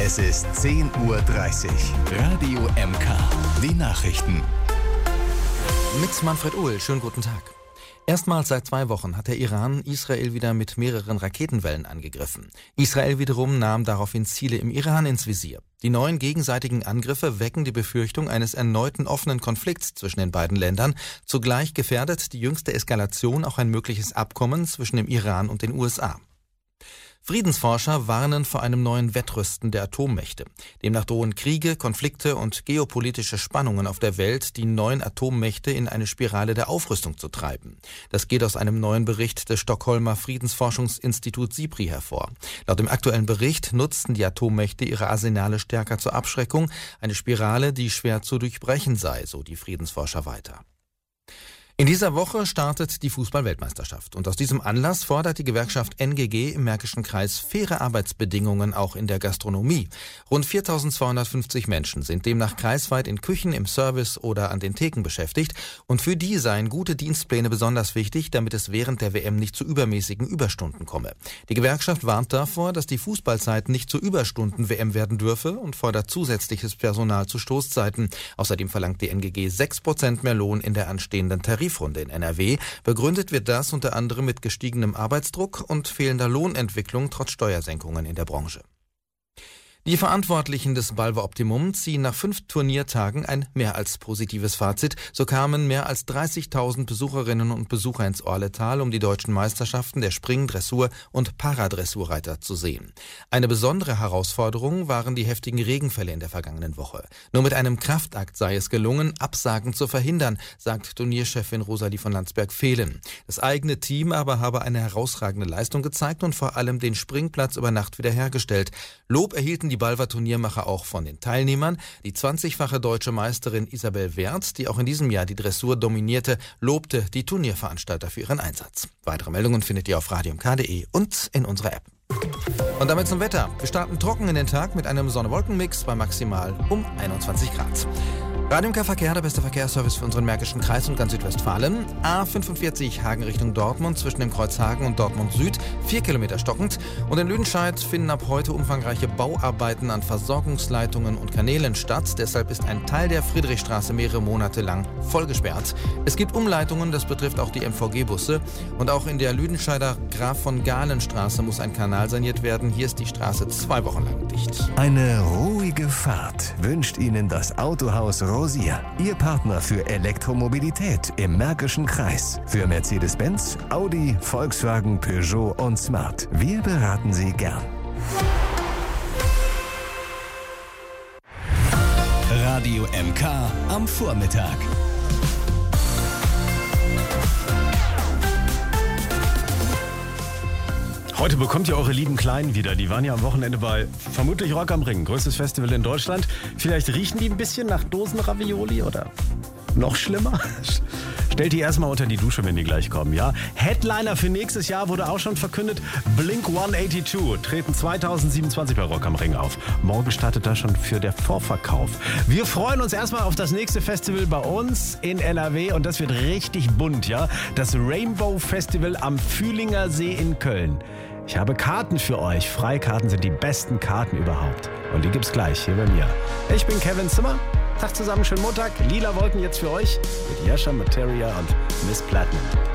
Es ist 10:30 Uhr. Radio MK. Die Nachrichten. Mit Manfred Uhl. Schönen guten Tag. Erstmals seit 2 Wochen hat der Iran Israel wieder mit mehreren Raketenwellen angegriffen. Israel wiederum nahm daraufhin Ziele im Iran ins Visier. Die neuen gegenseitigen Angriffe wecken die Befürchtung eines erneuten offenen Konflikts zwischen den beiden Ländern. Zugleich gefährdet die jüngste Eskalation auch ein mögliches Abkommen zwischen dem Iran und den USA. Friedensforscher warnen vor einem neuen Wettrüsten der Atommächte. Demnach drohen Kriege, Konflikte und geopolitische Spannungen auf der Welt, die neuen Atommächte in eine Spirale der Aufrüstung zu treiben. Das geht aus einem neuen Bericht des Stockholmer Friedensforschungsinstituts SIPRI hervor. Laut dem aktuellen Bericht nutzten die Atommächte ihre Arsenale stärker zur Abschreckung, eine Spirale, die schwer zu durchbrechen sei, so die Friedensforscher weiter. In dieser Woche startet die Fußball-Weltmeisterschaft und aus diesem Anlass fordert die Gewerkschaft NGG im Märkischen Kreis faire Arbeitsbedingungen auch in der Gastronomie. Rund 4.250 Menschen sind demnach kreisweit in Küchen, im Service oder an den Theken beschäftigt und für die seien gute Dienstpläne besonders wichtig, damit es während der WM nicht zu übermäßigen Überstunden komme. Die Gewerkschaft warnt davor, dass die Fußballzeit nicht zur Überstunden-WM werden dürfe und fordert zusätzliches Personal zu Stoßzeiten. Außerdem verlangt die NGG 6% mehr Lohn in der anstehenden Tarifrunde in NRW. Begründet wird das unter anderem mit gestiegenem Arbeitsdruck und fehlender Lohnentwicklung trotz Steuersenkungen in der Branche. Die Verantwortlichen des Balve Optimum ziehen nach 5 Turniertagen ein mehr als positives Fazit. So kamen mehr als 30.000 Besucherinnen und Besucher ins Orletal, um die deutschen Meisterschaften der Spring-, Dressur- und Paradressurreiter zu sehen. Eine besondere Herausforderung waren die heftigen Regenfälle in der vergangenen Woche. Nur mit einem Kraftakt sei es gelungen, Absagen zu verhindern, sagt Turnierchefin Rosalie von Landsberg-Vehlen. Das eigene Team aber habe eine herausragende Leistung gezeigt und vor allem den Springplatz über Nacht wiederhergestellt. Lob erhielten die Balver Turniermacher auch von den Teilnehmern. Die 20-fache deutsche Meisterin Isabel Werth, die auch in diesem Jahr die Dressur dominierte, lobte die Turnierveranstalter für ihren Einsatz. Weitere Meldungen findet ihr auf radiomk.de und in unserer App. Und damit zum Wetter. Wir starten trocken in den Tag mit einem Sonne-Wolken-Mix bei maximal um 21 Grad. Radio MK Verkehr, der beste Verkehrsservice für unseren Märkischen Kreis und ganz Südwestfalen. A45 Hagen Richtung Dortmund zwischen dem Kreuz Hagen und Dortmund Süd, 4 Kilometer stockend. Und in Lüdenscheid finden ab heute umfangreiche Bauarbeiten an Versorgungsleitungen und Kanälen statt. Deshalb ist ein Teil der Friedrichstraße mehrere Monate lang voll gesperrt. Es gibt Umleitungen, das betrifft auch die MVG-Busse. Und auch in der Lüdenscheider Graf von Galen Straße muss ein Kanal saniert werden. Hier ist die Straße 2 Wochen lang dicht. Eine ruhige Fahrt wünscht Ihnen das Autohaus Rosier, Ihr Partner für Elektromobilität im Märkischen Kreis. Für Mercedes-Benz, Audi, Volkswagen, Peugeot und Smart. Wir beraten Sie gern. Radio MK am Vormittag. Heute bekommt ihr eure lieben Kleinen wieder. Die waren ja am Wochenende bei vermutlich Rock am Ring, größtes Festival in Deutschland. Vielleicht riechen die ein bisschen nach Dosenravioli oder noch schlimmer? Stellt die erstmal unter die Dusche, wenn die gleich kommen, ja? Headliner für nächstes Jahr wurde auch schon verkündet. Blink-182 treten 2027 bei Rock am Ring auf. Morgen startet da schon für der Vorverkauf. Wir freuen uns erstmal auf das nächste Festival bei uns in NRW und das wird richtig bunt, ja? Das Rainbow Festival am Fühlinger See in Köln. Ich habe Karten für euch. Freikarten sind die besten Karten überhaupt. Und die gibt's gleich hier bei mir. Ich bin Kevin Zimmer. Tag zusammen, schönen Montag. Lila Wolken jetzt für euch mit Yasha Materia und Miss Platinum.